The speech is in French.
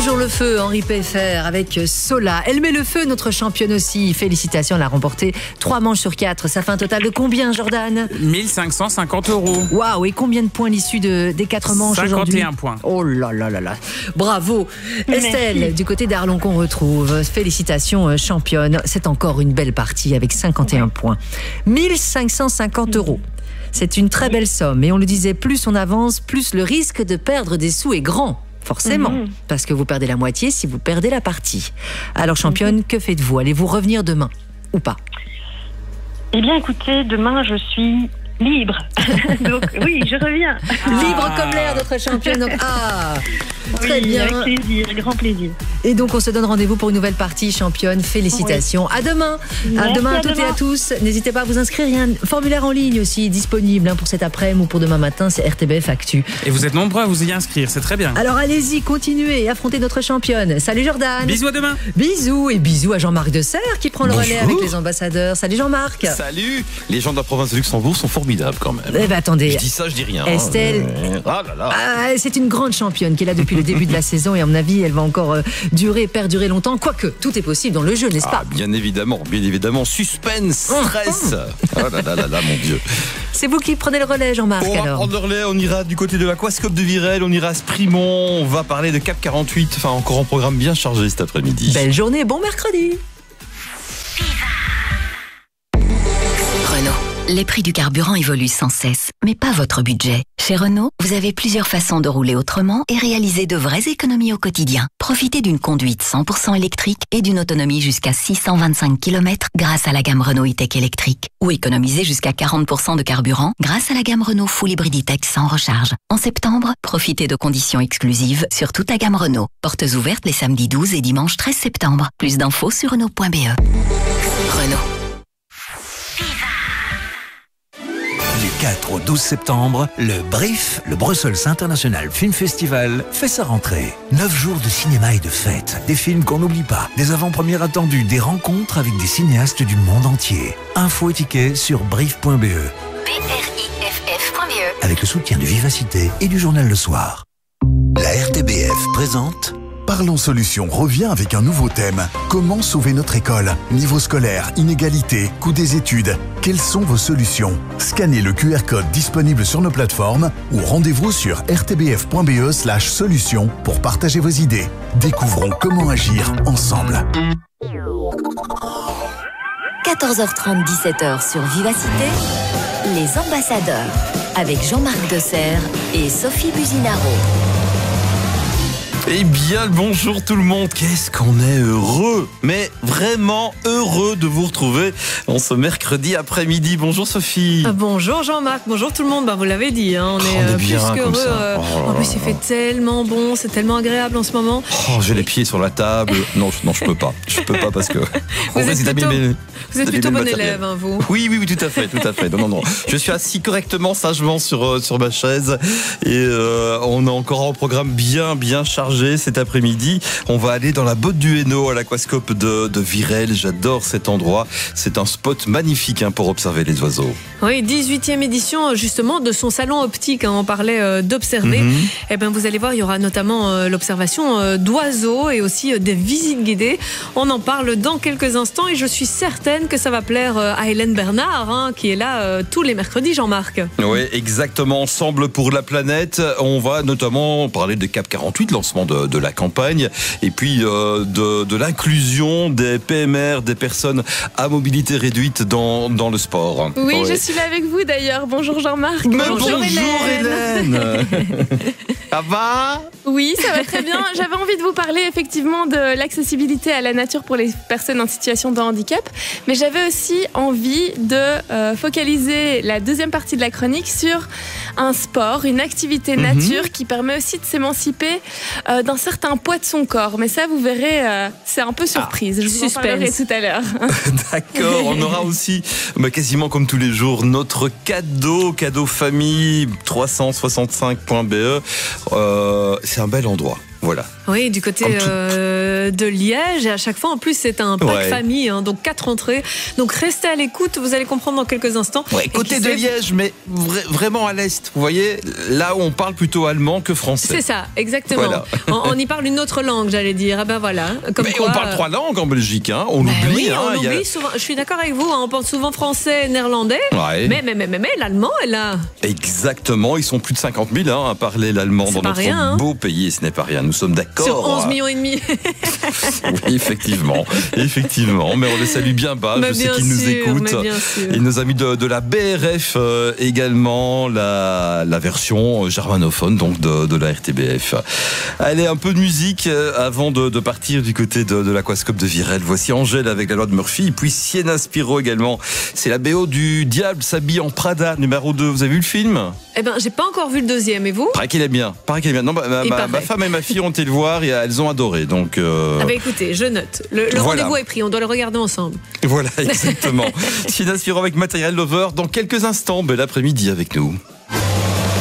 toujours le feu, Henri Peffer avec Sola. Elle met le feu, notre championne aussi. Félicitations, elle a remporté 3 manches sur 4. Ça fait un total de combien, Jordan ? 1550 €. Waouh, et combien de points l'issue des 4 manches aujourd'hui ? 51 points. Oh là là là là. Bravo. Estelle, du côté d'Arlon qu'on retrouve. Félicitations, championne. C'est encore une belle partie avec 51 points. 1550 €. C'est une très belle somme. Et on le disait, plus on avance, plus le risque de perdre des sous est grand. Forcément, parce que vous perdez la moitié si vous perdez la partie. Alors championne, que faites-vous ? Allez-vous revenir demain ou pas ? Eh bien écoutez, demain je suis libre. Donc oui, je reviens. Libre comme l'air, notre championne. Donc, très bien. Avec plaisir, grand plaisir. Et donc on se donne rendez-vous pour une nouvelle partie, championne. Félicitations. À demain. À demain à toutes et à tous. N'hésitez pas à vous inscrire. Il y a un formulaire en ligne aussi disponible pour cet après-midi ou pour demain matin. C'est RTBF Actu. Et vous êtes nombreux à vous y inscrire, c'est très bien. Alors allez-y, continuez et affrontez notre championne. Salut Jordan. Bisous à demain. Bisous et bisous à Jean-Marc Desserre qui prend le relais avec les ambassadeurs. Salut Jean-Marc. Salut. Les gens de la province de Luxembourg sont formidables quand même. Eh ben attendez. Je dis ça, je dis rien. Estelle. Ah là là. C'est une grande championne qui est là depuis le début de la saison et à mon avis elle va encore perdurer longtemps, quoique tout est possible dans le jeu, n'est-ce pas ? Bien évidemment, suspense, stress. Oh là là là là, mon Dieu. C'est vous qui prenez le relais, Jean-Marc, On va alors. prendre le relais, on ira du côté de l'Aquascope de Virel, on ira à Sprimont, on va parler de Cap 48, enfin encore un programme bien chargé cet après-midi. Belle journée, bon mercredi. Renault. Les prix du carburant évoluent sans cesse, mais pas votre budget. Chez Renault, vous avez plusieurs façons de rouler autrement et réaliser de vraies économies au quotidien. Profitez d'une conduite 100% électrique et d'une autonomie jusqu'à 625 km grâce à la gamme Renault E-Tech électrique. Ou économisez jusqu'à 40% de carburant grâce à la gamme Renault Full Hybrid E-Tech sans recharge. En septembre, profitez de conditions exclusives sur toute la gamme Renault. Portes ouvertes les samedis 12 et dimanche 13 septembre. Plus d'infos sur Renault.be. Renault. Du 4 au 12 septembre, le BRIF, le Brussels International Film Festival, fait sa rentrée. 9 jours de cinéma et de fêtes, des films qu'on n'oublie pas, des avant-premières attendues, des rencontres avec des cinéastes du monde entier. Infos et tickets sur briff.be. BRIFF.be. Avec le soutien de Vivacité et du journal Le Soir. La RTBF présente... Parlons Solutions revient avec un nouveau thème. Comment sauver notre école ? Niveau scolaire, inégalité, coût des études. Quelles sont vos solutions ? Scannez le QR code disponible sur nos plateformes ou rendez-vous sur rtbf.be/solutions pour partager vos idées. Découvrons comment agir ensemble. 14h30, 17h sur Vivacité, les ambassadeurs avec Jean-Marc Desserre et Sophie Businaro. Eh bien, bonjour tout le monde, qu'est-ce qu'on est heureux, mais vraiment heureux de vous retrouver en ce mercredi après-midi. Bonjour Sophie. Bonjour Jean-Marc, bonjour tout le monde, vous l'avez dit, on est plus qu'heureux. En plus il fait tellement bon, c'est tellement agréable en ce moment. J'ai les pieds sur la table, non je peux pas parce que... Vous êtes plutôt bon élève, vous. Oui, tout à fait. Non. Je suis assis correctement, sagement sur ma chaise et on a encore un programme bien chargé cet après-midi. On va aller dans la botte du Hainaut à l'Aquascope de Virel. J'adore cet endroit. C'est un spot magnifique pour observer les oiseaux. Oui, 18e édition justement de son salon optique. On parlait d'observer. Eh ben, vous allez voir, il y aura notamment l'observation d'oiseaux et aussi des visites guidées. On en parle dans quelques instants et je suis certaine que ça va plaire à Hélène Bernard qui est là tous les mercredis, Jean-Marc. Oui, exactement. Ensemble pour la planète. On va notamment parler de Cap 48, lancement de la campagne, et puis de l'inclusion des PMR, des personnes à mobilité réduite dans le sport. Oui, je suis là avec vous d'ailleurs. Bonjour Jean-Marc. Bonjour Hélène. Ça va ? Oui, ça va très bien. J'avais envie de vous parler effectivement de l'accessibilité à la nature pour les personnes en situation de handicap, mais j'avais aussi envie de focaliser la deuxième partie de la chronique sur un sport, une activité nature qui permet aussi de s'émanciper d'un certain poids de son corps. Mais ça, vous verrez, c'est un peu surprise. Je vous en parlerai tout à l'heure. D'accord, on aura aussi, quasiment comme tous les jours, notre cadeau famille 365.be. C'est un bel endroit. Voilà. Oui, du côté de Liège. Et à chaque fois, en plus, c'est un pack famille, hein, donc 4 entrées. Donc restez à l'écoute, vous allez comprendre dans quelques instants. Ouais, côté de Liège, mais vraiment à l'est. Vous voyez, là où on parle plutôt allemand que français. C'est ça, exactement. Voilà. On y parle une autre langue, j'allais dire. Ah ben voilà. Comme mais quoi, on parle 3 langues en Belgique, hein. On oublie. Oui, hein, on oublie souvent. Je suis d'accord avec vous, hein, on pense souvent français, néerlandais. Ouais. Mais l'allemand est là. Exactement, ils sont plus de 50 000 à parler l'allemand dans notre beau pays. Ce n'est pas rien, nous sommes d'accord. Sur 11 millions et demi. Oui, effectivement. Mais on les salue bien bas. Je sais qu'ils nous écoutent. Et nos amis de la BRF également, la version germanophone donc de la RTBF. Allez, un peu de musique avant de partir du côté de l'Aquascope de Virel. Voici Angèle avec la loi de Murphy. Et puis Sienna Spiro également. C'est la BO du Diable s'habille en Prada, numéro 2. Vous avez vu le film ? Eh ben, j'ai pas encore vu le deuxième. Et vous ? Paraît qu'il est bien. Non, ma femme et ma fille ont été le voir et elles ont adoré. Donc, Ah ben écoutez, je note. Le rendez-vous est pris. On doit le regarder ensemble. Voilà, exactement. Sienna Spiro avec Material Lover dans quelques instants. Bel après-midi avec nous.